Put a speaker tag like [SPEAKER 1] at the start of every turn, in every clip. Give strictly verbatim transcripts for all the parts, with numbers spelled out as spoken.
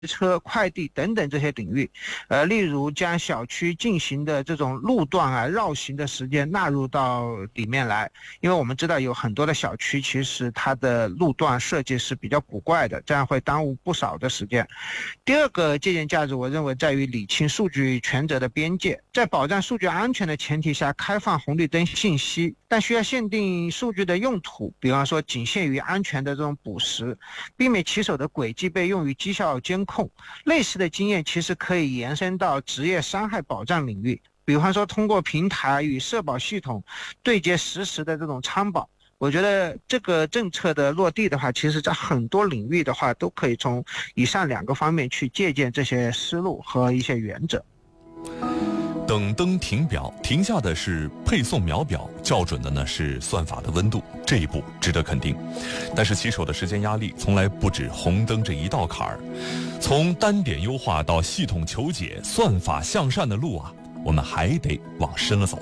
[SPEAKER 1] 车、快递等等这些领域，呃，例如将小区进行的这种路段啊、绕行的时间纳入到里面来，因为我们知道有很多的小区其实它的路段设计是比较古怪的，这样会耽误不少的时间。第二个借鉴价值，我认为在于理清数据权责的边界，在保障数据安全的前提下，开放红绿灯信息，但需要限定数据的用途，比方说仅限于安全的这种捕食，避免骑手的轨迹被用于绩效监控。类似的经验其实可以延伸到职业伤害保障领域，比方说通过平台与社保系统对接实时的这种参保。我觉得这个政策的落地的话，其实在很多领域的话都可以从以上两个方面去借鉴这些思路和一些原则。
[SPEAKER 2] 等灯停表，停下的是配送秒表，校准的呢是算法的温度，这一步值得肯定。但是骑手的时间压力从来不止红灯这一道坎儿，从单点优化到系统求解、算法向善的路啊，我们还得往深了走。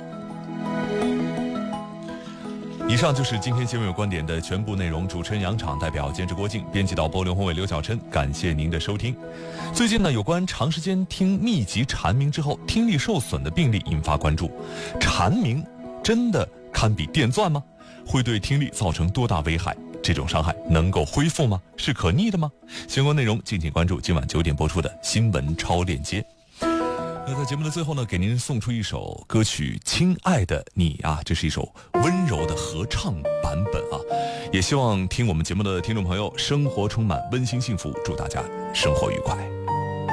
[SPEAKER 2] 以上就是今天新闻有观点的全部内容，主持人杨昶，代表监制郭靖，编辑导播刘宏伟、刘小琛，感谢您的收听。最近呢，有关长时间听密集蝉鸣之后听力受损的病例引发关注，蝉鸣真的堪比电钻吗？会对听力造成多大危害？这种伤害能够恢复吗？是可逆的吗？相关内容敬请关注今晚九点播出的新闻超链接。那在节目的最后呢，给您送出一首歌曲《亲爱的你》啊，这是一首温柔的合唱版本啊，也希望听我们节目的听众朋友生活充满温馨幸福，祝大家生活愉快。